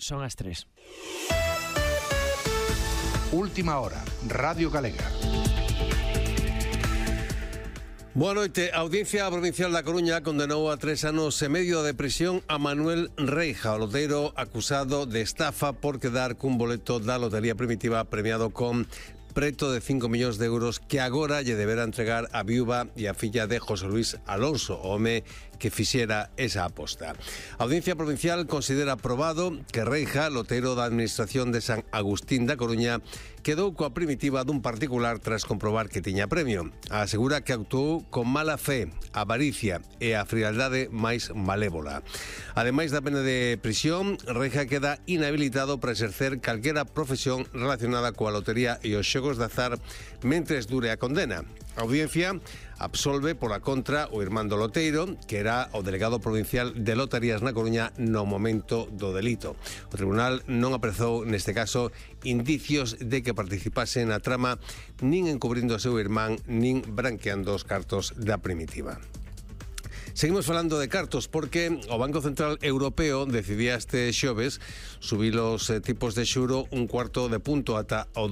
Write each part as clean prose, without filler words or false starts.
son as 3. Última hora, Radio Galega. Boa noite. A Audiencia Provincial da Coruña condenou a 3 anos e medio de prisión a Manuel Reija, o loteiro acusado de estafa por quedar cun boleto da Lotería Primitiva premiado con preto de 5 millóns de euros que agora lle deberá entregar a viúva e a filla de José Luis Alonso, o home que fixera esa aposta. A Audiencia Provincial considera aprobado que Reija, loteiro da Administración de San Agustín da Coruña, quedou coa primitiva dun particular tras comprobar que tiña premio. Asegura que actuou con mala fe, avaricia e a frialdade máis malévola. Ademais da pena de prisión, Reija queda inhabilitado para exercer calquera profesión relacionada coa lotería e os xogos de azar mentres dure a condena. A Audiencia absolve pola contra o irmán do loteiro, que era o delegado provincial de loterías na Coruña no momento do delito. O tribunal non aprezou, neste caso, indicios de que participase na trama, nin encubrindo o seu irmán, nin branqueando os cartos da primitiva. Seguimos falando de cartos porque o Banco Central Europeo decidía este xoves subir os tipos de xuro un cuarto de punto ata o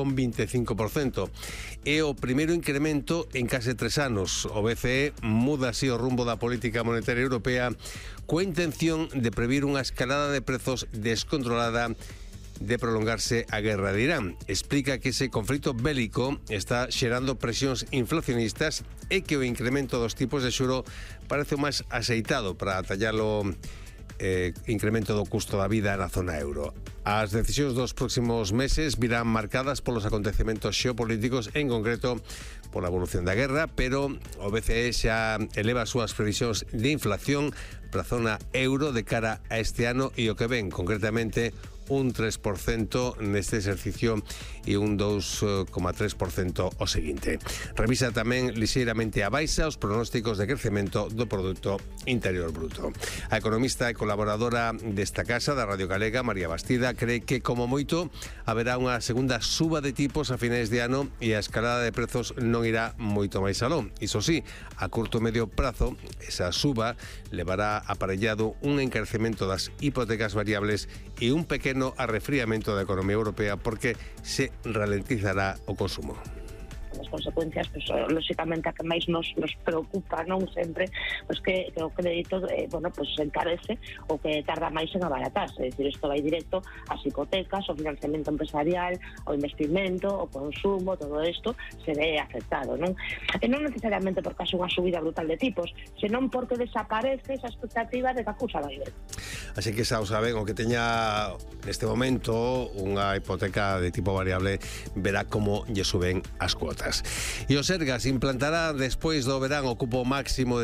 2,25%. É o primeiro incremento en case 3 anos. O BCE muda así o rumbo da política monetaria europea coa intención de previr unha escalada de prezos descontrolada de prolongarse a guerra de Irán. Explica que ese conflito bélico está xerando presións inflacionistas e que o incremento dos tipos de xuro parece o máis axeitado para atallar o incremento do custo da vida na zona euro. As decisións dos próximos meses virán marcadas polos acontecementos xeopolíticos, en concreto pola evolución da guerra, pero o BCE xa eleva as súas previsións de inflación para a zona euro de cara a este ano e o que ven, concretamente un 3% neste exercicio e un 2,3% o seguinte. Revisa tamén lixeiramente a baixa os pronósticos de crecemento do Produto Interior Bruto. A economista e colaboradora desta casa da Radio Galega, María Bastida, cree que como moito haberá unha segunda suba de tipos a finais de ano e a escalada de prezos non irá moito máis aló. Iso sí, a curto e medio prazo, esa suba levará aparellado un encarecemento das hipotecas variables e un pequeno arrefriamento da economía europea porque se ralentizará o consumo. As consecuencias, pues, lógicamente, a que máis nos preocupa, non sempre, pues, que o crédito, pues, se encarece ou que tarda máis en abaratarse. É dicir, isto vai directo ás hipotecas, ao financiamento empresarial, ao investimento, ao consumo, todo isto se ve afectado, non? E non necesariamente porque haxe unha subida brutal de tipos, senón porque desaparece esa expectativa de que a cousa vai ben. Así que xa o saben, o que teña neste momento unha hipoteca de tipo variable verá como lle suben as cuotas. E o Sergas implantará despois do verán o cupo máximo de